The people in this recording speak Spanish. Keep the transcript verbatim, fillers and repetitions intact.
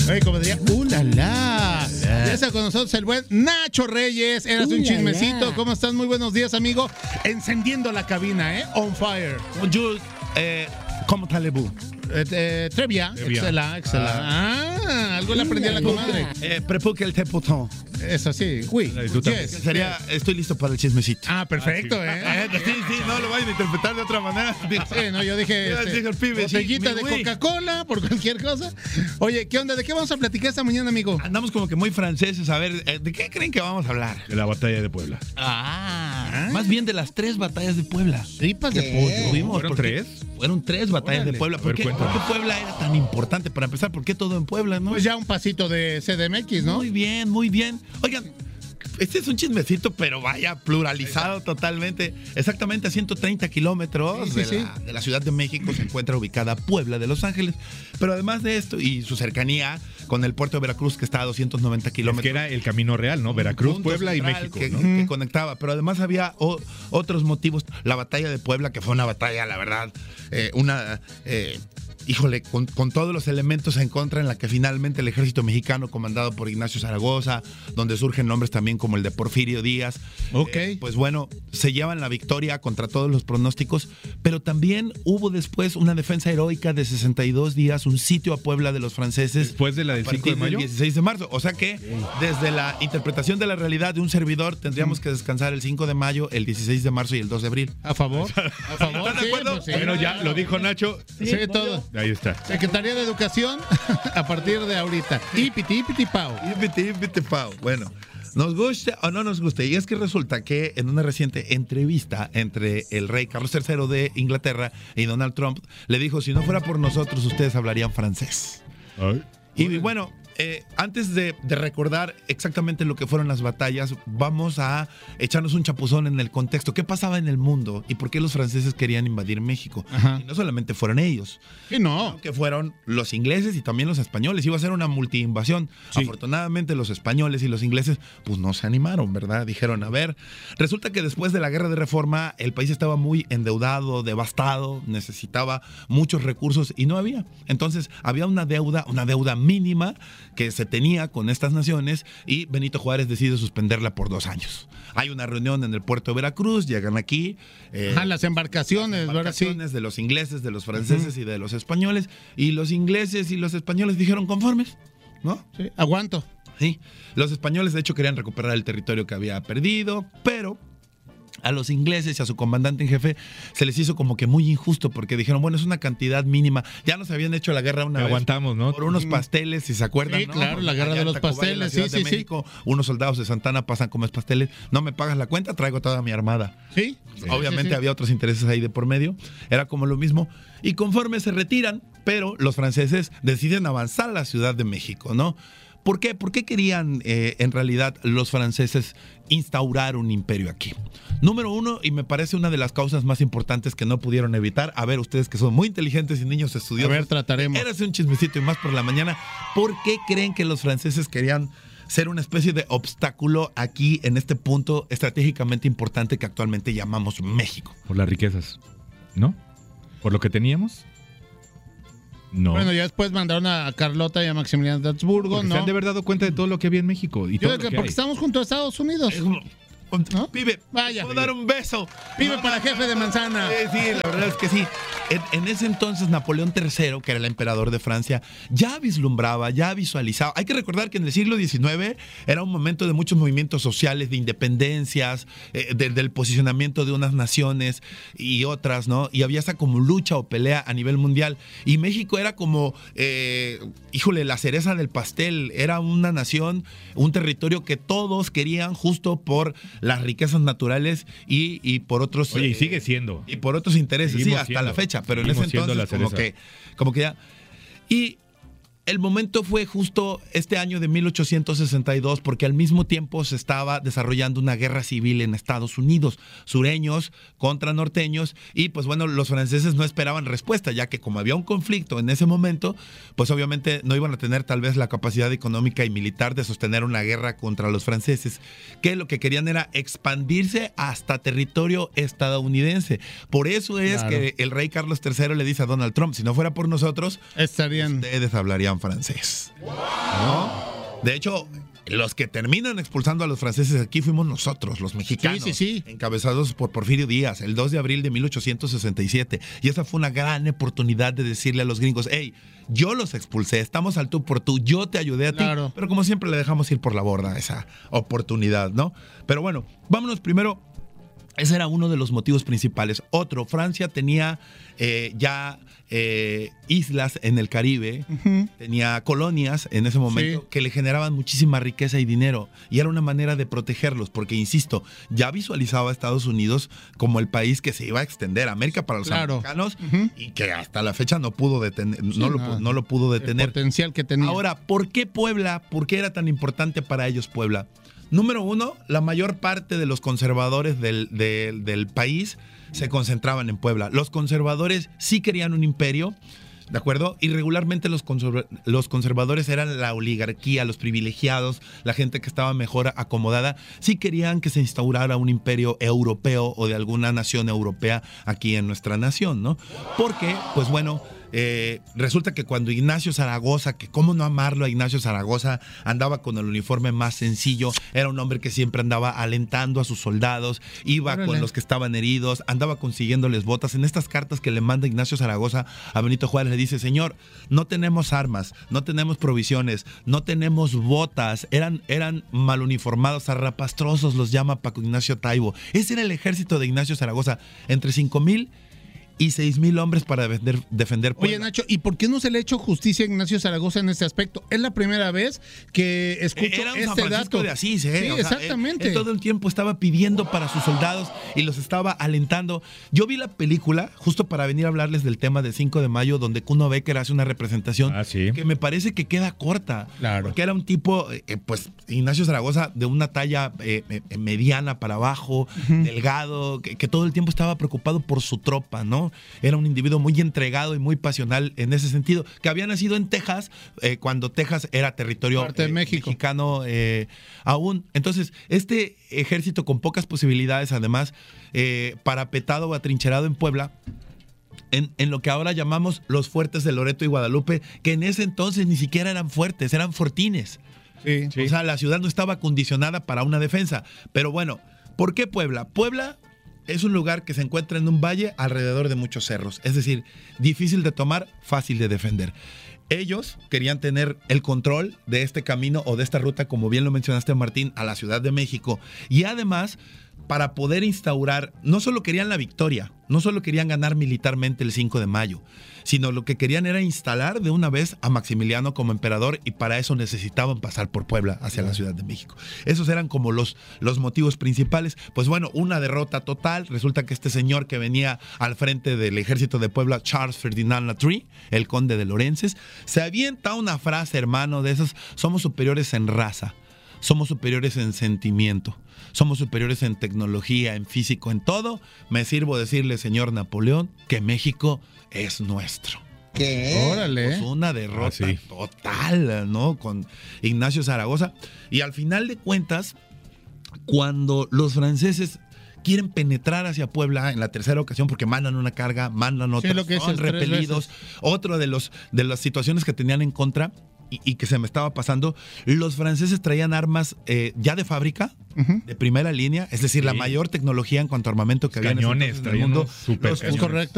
Oye, como diría, ¡uh, la, la! Ya está con nosotros el buen Nacho Reyes. Eras Uh, un la, chismecito. la. ¿Cómo estás? Muy buenos días, amigo. Encendiendo la cabina, ¿eh? On fire. Bonjour, eh, ¿cómo allez-vous? Eh, eh, Trevia. Trevia. Excela, excela. Ah, ah algo le aprendí a la comadre. Eh, prepare que el té potón. Eso sí. Uy. Yes. Sería, estoy listo para el chismecito. Ah, perfecto, ¿eh? Eh, sí, sí, no lo vayan a interpretar de otra manera. Sí, no, yo dije, Yo este, dije el pibe, sí, botellita mi de güey. Coca-Cola por cualquier cosa. Oye, ¿qué onda? ¿De qué vamos a platicar esta mañana, amigo? Andamos como que muy franceses. A ver, eh, ¿de qué creen que vamos a hablar? De la batalla de Puebla. Ah, más bien de las tres batallas de Puebla. Tripas de ¿Qué? pollo. Tuvimos, ¿Fueron porque tres? Fueron tres batallas Órale. de Puebla. A ¿Por ver, qué, cuéntame. por qué Puebla era tan importante? Para empezar, ¿por qué todo en Puebla, no? Pues ya un pasito de C D M X, ¿no? Muy bien, muy bien. Oigan, este es un chismecito, pero vaya, pluralizado totalmente. Exactamente a ciento treinta kilómetros Sí, sí, de, la, de la Ciudad de México se encuentra ubicada Puebla de Los Ángeles. Pero además de esto y su cercanía con el puerto de Veracruz, que está a doscientos noventa Es kilómetros. que era el camino real, ¿no? Veracruz, punto Puebla y central México, que, ¿no? que conectaba. Pero además había o- otros motivos. La batalla de Puebla, que fue una batalla, la verdad, eh, una... eh, híjole, con, con todos los elementos en contra, en la que finalmente el ejército mexicano, comandado por Ignacio Zaragoza, donde surgen nombres también como el de Porfirio Díaz, Ok. eh, pues bueno, se llevan la victoria contra todos los pronósticos, pero también hubo después una defensa heroica de sesenta y dos días, un sitio a Puebla de los franceses. Después de la del a cinco partir de mayo. del dieciséis de marzo. O sea que desde la interpretación de la realidad de un servidor tendríamos que descansar el cinco de mayo, el dieciséis de marzo y el dos de abril. A favor. A favor. ¿Están de Sí, acuerdo? pues sí. Bueno, ya lo dijo Nacho. Sí, todo. Ahí está. Secretaría de Educación a partir de ahorita. Ipiti, ipiti, pau. Ípete, ípete, Pau. Bueno, nos guste o no nos guste. Y es que resulta que en una reciente entrevista entre el rey Carlos tercero de Inglaterra y Donald Trump, le dijo, si no fuera por nosotros, ustedes hablarían francés. Ay. Y bueno, eh, antes de, de recordar exactamente lo que fueron las batallas, vamos a echarnos un chapuzón en el contexto. ¿Qué pasaba en el mundo y por qué los franceses querían invadir México? Ajá. Y no solamente fueron ellos, Y no. que fueron los ingleses y también los españoles. Iba a ser una multiinvasión. Sí. Afortunadamente los españoles y los ingleses pues no se animaron, ¿verdad? Dijeron, a ver, resulta que después de la guerra de reforma el país estaba muy endeudado, devastado, necesitaba muchos recursos y no había. Entonces había una deuda, una deuda mínima que se tenía con estas naciones y Benito Juárez decide suspenderla por dos años. Hay una reunión en el puerto de Veracruz, llegan aquí. eh, Ah, las embarcaciones, ¿verdad? Sí. embarcaciones de los ingleses, de los franceses y de los españoles. Y los ingleses y los españoles dijeron conformes, ¿no? Sí, aguanto. Sí. Los españoles, de hecho, querían recuperar el territorio que había perdido, pero a los ingleses y a su comandante en jefe se les hizo como que muy injusto porque dijeron, bueno, es una cantidad mínima. Ya nos habían hecho la guerra una vez. Aguantamos, ¿no? Por unos pasteles, si se acuerdan, Sí, ¿no? claro, la guerra Allá de en los Tacubaya, en la pasteles, Ciudad sí, de sí, sí. México, unos soldados de Santana pasan como pasteles. No me pagas la cuenta, traigo toda mi armada. ¿Sí? Obviamente Sí, sí. había otros intereses ahí de por medio, era como lo mismo. Y conforme se retiran, pero los franceses deciden avanzar a la Ciudad de México, ¿no? ¿Por qué? ¿Por qué querían eh, en realidad los franceses instaurar un imperio aquí? Número uno, y me parece una de las causas más importantes que no pudieron evitar, a ver, ustedes que son muy inteligentes y niños estudiosos, A ver, trataremos. érase un chismecito y más por la mañana, ¿por qué creen que los franceses querían ser una especie de obstáculo aquí en este punto estratégicamente importante que actualmente llamamos México? Por las riquezas, ¿no? ¿Por lo que teníamos? No. Bueno, ya después mandaron a Carlota y a Maximiliano de Habsburgo, porque ¿no? se han de haber dado cuenta de todo lo que había en México. Y Yo todo creo lo que que porque hay. estamos junto a Estados Unidos. ¿No? Pibe, Vaya. ¿puedo dar un beso? Pibe para jefe de manzana. Sí, sí, la verdad es que sí. En, en ese entonces Napoleón tercero, que era el emperador de Francia, ya vislumbraba, ya visualizaba. Hay que recordar que en el siglo diecinueve era un momento de muchos movimientos sociales, de independencias, eh, de- del posicionamiento de unas naciones y otras, ¿no? Y había esa como lucha o pelea a nivel mundial. Y México era como, eh, híjole, la cereza del pastel. Era una nación, un territorio que todos querían justo por las riquezas naturales y, y por otros... Oye, y eh, sigue siendo. y por otros intereses, sí, Seguimos hasta siendo. la fecha, pero en ese Seguimos siendo entonces la como que, cereza. como que ya... Y el momento fue justo este año de mil ochocientos sesenta y dos, porque al mismo tiempo se estaba desarrollando una guerra civil en Estados Unidos, sureños contra norteños, y pues bueno, los franceses no esperaban respuesta, ya que como había un conflicto en ese momento, pues obviamente no iban a tener tal vez la capacidad económica y militar de sostener una guerra contra los franceses, que lo que querían era expandirse hasta territorio estadounidense. Por eso es Claro. que el rey Carlos tercero le dice a Donald Trump, si no fuera por nosotros, Estarían. ustedes hablarían francés. ¿no? De hecho, los que terminan expulsando a los franceses aquí fuimos nosotros, los mexicanos, sí, sí, sí. encabezados por Porfirio Díaz, el dos de abril de mil ochocientos sesenta y siete. Y esa fue una gran oportunidad de decirle a los gringos, hey, yo los expulsé, estamos al tú por tú, yo te ayudé a ti. Claro. Pero como siempre le dejamos ir por la borda esa oportunidad, ¿no? Pero bueno, vámonos primero. Ese era uno de los motivos principales. Otro, Francia tenía eh, ya eh, islas en el Caribe, uh-huh. tenía colonias en ese momento sí. que le generaban muchísima riqueza y dinero. Y era una manera de protegerlos, porque, insisto, ya visualizaba a Estados Unidos como el país que se iba a extender a América para los claro. americanos uh-huh. y que hasta la fecha no pudo detener, sí, no, no. Lo, no lo pudo detener. El potencial que tenía. Ahora, ¿por qué Puebla? ¿Por qué era tan importante para ellos Puebla? Número uno, la mayor parte de los conservadores del, del, del país se concentraban en Puebla. Los conservadores sí querían un imperio, ¿de acuerdo? Y regularmente los, conserv- los conservadores eran la oligarquía, los privilegiados, la gente que estaba mejor acomodada. Sí querían que se instaurara un imperio europeo o de alguna nación europea aquí en nuestra nación, ¿no? Porque, pues bueno... Eh, resulta que cuando Ignacio Zaragoza, que cómo no amarlo a Ignacio Zaragoza, andaba con el uniforme más sencillo, era un hombre que siempre andaba alentando a sus soldados, iba Órale. con los que estaban heridos, andaba consiguiéndoles botas. En estas cartas que le manda Ignacio Zaragoza a Benito Juárez le dice, señor, no tenemos armas, no tenemos provisiones, no tenemos botas, eran, eran maluniformados, zarrapastrosos, los llama Paco Ignacio Taibo. Ese era el ejército de Ignacio Zaragoza, entre cinco mil y seis mil hombres para defender, defender Puebla. Oye, Nacho, ¿y por qué no se le ha hecho justicia a Ignacio Zaragoza en este aspecto? Es la primera vez que escucho Era un este San Francisco dato. de Asís, ¿eh? Sí, o sea, exactamente. Él, él todo el tiempo estaba pidiendo para sus soldados y los estaba alentando. Yo vi la película justo para venir a hablarles del tema del cinco de mayo, donde Kuno Becker hace una representación ah, ¿sí? que me parece que queda corta. Claro. Porque era un tipo, eh, pues, Ignacio Zaragoza, de una talla eh, eh, mediana para abajo, uh-huh. delgado, que, que todo el tiempo estaba preocupado por su tropa, ¿no? Era un individuo muy entregado y muy pasional en ese sentido, que había nacido en Texas, eh, cuando Texas era territorio de eh, México. mexicano eh, aún. Entonces, este ejército con pocas posibilidades, además, eh, parapetado o atrincherado en Puebla, En, en lo que ahora llamamos los fuertes de Loreto y Guadalupe, que en ese entonces ni siquiera eran fuertes, eran fortines. Sí, sí. O sea, la ciudad no estaba acondicionada para una defensa. Pero bueno, ¿por qué Puebla? Puebla es un lugar que se encuentra en un valle alrededor de muchos cerros. Es decir, difícil de tomar, fácil de defender. Ellos querían tener el control de este camino o de esta ruta, como bien lo mencionaste, Martín, a la Ciudad de México. Y además, para poder instaurar, no solo querían la victoria, no solo querían ganar militarmente el cinco de mayo, sino lo que querían era instalar de una vez a Maximiliano como emperador, y para eso necesitaban pasar por Puebla hacia la Ciudad de México. Esos eran como los, los motivos principales. Pues bueno, una derrota total. Resulta que este señor que venía al frente del ejército de Puebla, Charles Ferdinand Latry, el conde de Lorences, se avienta una frase, hermano, de esos: somos superiores en raza, somos superiores en sentimiento, somos superiores en tecnología, en físico, en todo. Me sirvo decirle, señor Napoleón, que México es nuestro. ¿Qué? Órale. Pues una derrota ah, sí. total, ¿no? Con Ignacio Zaragoza. Y al final de cuentas, cuando los franceses quieren penetrar hacia Puebla en la tercera ocasión, porque mandan una carga, mandan otra, sí, lo que son repelidos. Otro de los de las situaciones que tenían en contra y, y que se me estaba pasando, los franceses traían armas eh, ya de fábrica, uh-huh. de primera línea, es decir, sí. la mayor tecnología en cuanto a armamento que había en ese entonces en el mundo. Super Los, es correcto.